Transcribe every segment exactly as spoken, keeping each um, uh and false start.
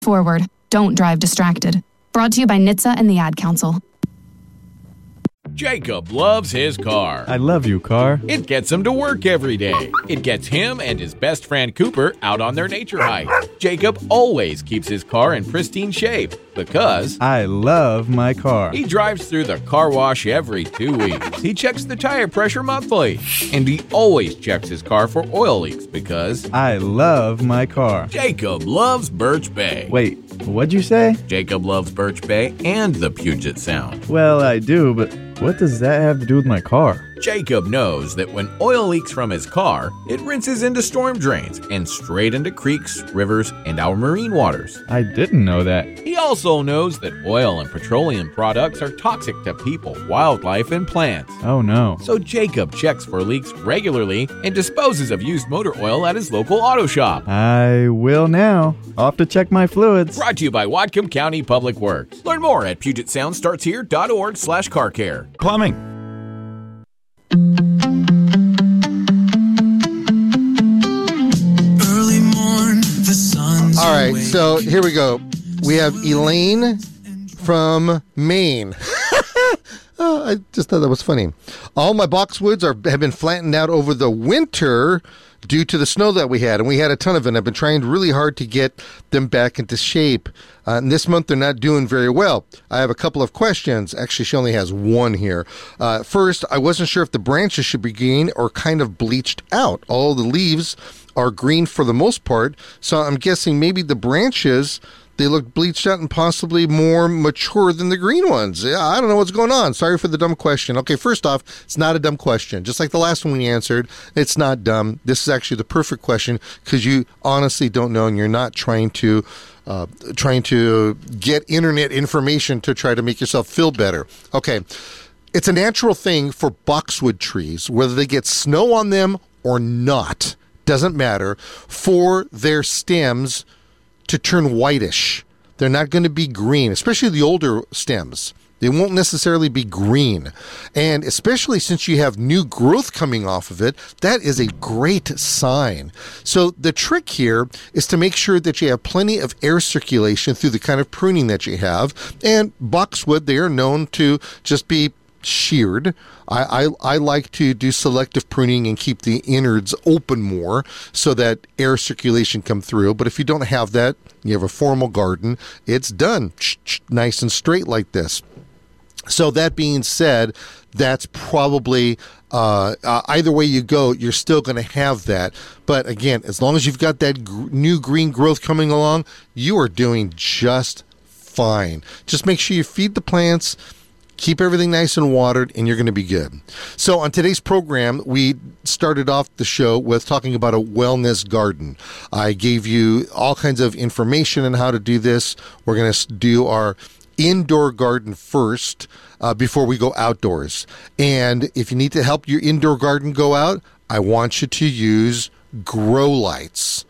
Forward. Don't drive distracted. Brought to you by N H T S A and the Ad Council. Jacob loves his car. I love you, car. It gets him to work every day. It gets him and his best friend Cooper out on their nature hikes. Jacob always keeps his car in pristine shape because I love my car. He drives through the car wash every two weeks. He checks the tire pressure monthly. And he always checks his car for oil leaks because I love my car. Jacob loves Birch Bay. Wait, what'd you say? Jacob loves Birch Bay and the Puget Sound. Well, I do, but what does that have to do with my car? Jacob knows that when oil leaks from his car, it rinses into storm drains and straight into creeks, rivers, and our marine waters. I didn't know that. He also knows that oil and petroleum products are toxic to people, wildlife, and plants. Oh no. So Jacob checks for leaks regularly and disposes of used motor oil at his local auto shop. I will now. I'll have to check my fluids. Brought to you by Whatcom County Public Works. Learn more at Puget Sound Starts Here dot org slash car care. Plumbing. All right, so here we go. We have Elaine from Maine. Oh, I just thought that was funny. All my boxwoods are have been flattened out over the winter due to the snow that we had, and we had a ton of it. I've been trying really hard to get them back into shape. Uh, and this month, they're not doing very well. I have a couple of questions. Actually, she only has one here. Uh, first, I wasn't sure if the branches should be green or kind of bleached out. All the leaves are green for the most part, so I'm guessing maybe the branches, they look bleached out and possibly more mature than the green ones. Yeah, I don't know what's going on. Sorry for the dumb question. Okay, first off, it's not a dumb question. Just like the last one we answered, it's not dumb. This is actually the perfect question because you honestly don't know and you're not trying to uh, trying to get internet information to try to make yourself feel better. Okay, it's a natural thing for boxwood trees, whether they get snow on them or not. Doesn't matter, for their stems to turn whitish. They're not going to be green, especially the older stems. They won't necessarily be green. And especially since you have new growth coming off of it, that is a great sign. So the trick here is to make sure that you have plenty of air circulation through the kind of pruning that you have. And boxwood, they are known to just be sheared. I, I I like to do selective pruning and keep the innards open more so that air circulation come through. But if you don't have that, you have a formal garden, it's done nice and straight like this. So that being said, that's probably uh, uh, either way you go, you're still going to have that. But again, as long as you've got that gr- new green growth coming along, you are doing just fine. Just make sure you feed the plants, keep everything nice and watered, and you're going to be good. So on today's program, we started off the show with talking about a wellness garden. I gave you all kinds of information on how to do this. We're going to do our indoor garden first uh, before we go outdoors. And if you need to help your indoor garden go out, I want you to use grow lights.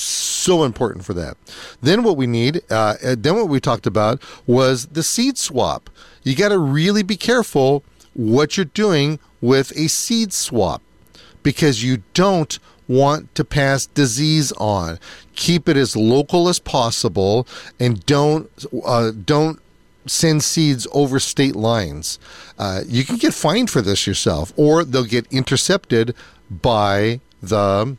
So important for that. Then what we need, uh, then what we talked about was the seed swap. You got to really be careful what you're doing with a seed swap because you don't want to pass disease on. Keep it as local as possible and don't uh, don't send seeds over state lines. Uh, you can get fined for this yourself, or they'll get intercepted by the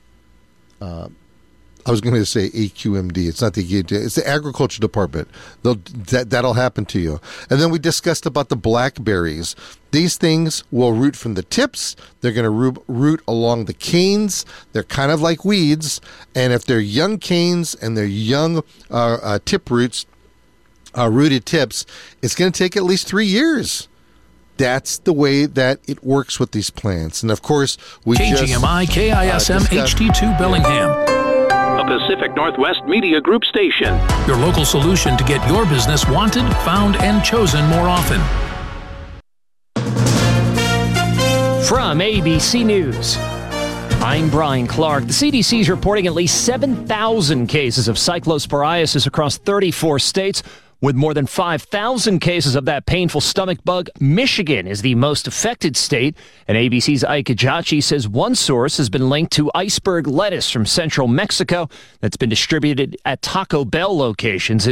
uh, I was going to say A Q M D. It's not the it's the Agriculture Department. They'll, that that'll happen to you. And then we discussed about the blackberries. These things will root from the tips. They're going to root, root along the canes. They're kind of like weeds. And if they're young canes and they're young uh, uh, tip roots, uh, rooted tips, it's going to take at least three years. That's the way that it works with these plants. And of course, we K G M I, just K I S M, uh, H D two Bellingham. A Pacific Northwest Media Group station. Your local solution to get your business wanted, found, and chosen more often. From A B C News, I'm Brian Clark. The C D C is reporting at least seven thousand cases of cyclosporiasis across thirty-four states. With more than five thousand cases of that painful stomach bug, Michigan is the most affected state. And A B C's Ike Ejachi says one source has been linked to iceberg lettuce from central Mexico that's been distributed at Taco Bell locations.